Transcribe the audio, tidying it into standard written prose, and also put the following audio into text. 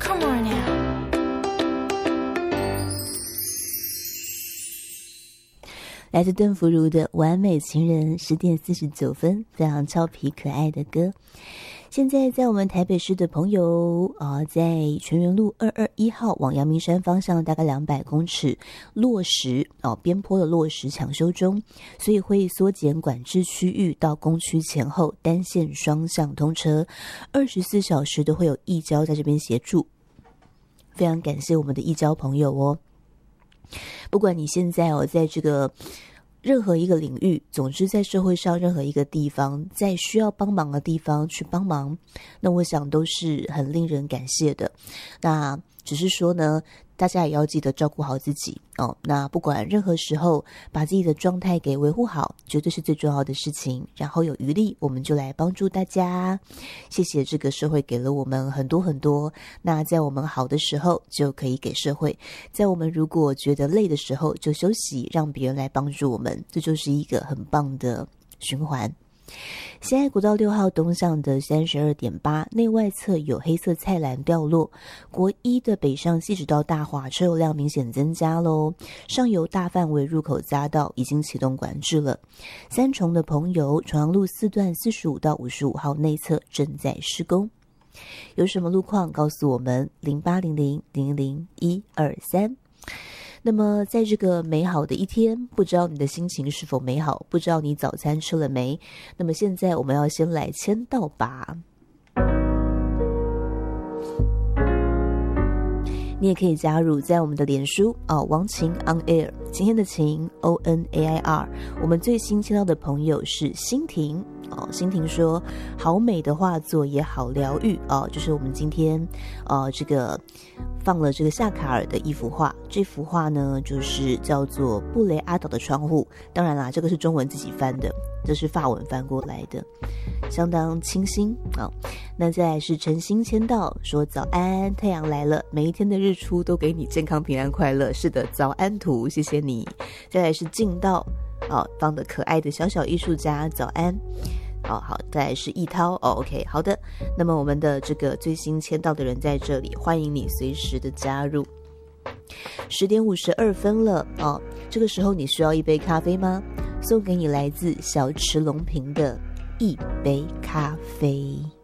Come on now。 来自邓福如的《完美情人》10点49分，非常俏皮可爱的歌。现在在我们台北市的朋友在全园路221号往阳明山方向大概200公尺落石边坡的落石抢修中，所以会缩减管制区域到工区前后单线双向通车，24小时都会有义交在这边协助。非常感谢我们的义交朋友哦。不管你现在在这个任何一个领域，总之在社会上任何一个地方，在需要帮忙的地方去帮忙，那我想都是很令人感谢的。那只是说呢，大家也要记得照顾好自己那不管任何时候，把自己的状态给维护好，绝对是最重要的事情。然后有余力，我们就来帮助大家。谢谢这个社会给了我们很多很多，那在我们好的时候就可以给社会，在我们如果觉得累的时候就休息，让别人来帮助我们，这就是一个很棒的循环。现在国道6号东向的 32.8 内外侧有黑色菜篮掉落，国一的北上西直道大化车流量明显增加咯，上游大范围入口匝道已经启动管制了。三重的朋友，重阳路4段45到55号内侧正在施工，有什么路况告诉我们0800000123。那么在这个美好的一天，不知道你的心情是否美好，不知道你早餐吃了没。那么现在我们要先来签到吧。你也可以加入在我们的脸书王晴 on air， 今天的晴 ONAIR。 我们最新签到的朋友是欣婷欣婷说好美的画作也好疗愈就是我们今天这个放了这个夏卡尔的一幅画，这幅画呢就是叫做布雷阿岛的窗户，当然啦这个是中文自己翻的，这是法文翻过来的，相当清新那再来是陈星签到说早安，太阳来了，每一天的日出都给你健康平安快乐。是的，早安图，谢谢你。再来是进道放的可爱的小小艺术家，早安。好，再来是易涛OK， 好的。那么我们的这个最新签到的人在这里，欢迎你随时的加入。10点52分了这个时候你需要一杯咖啡吗？送给你来自小池隆平的一杯咖啡。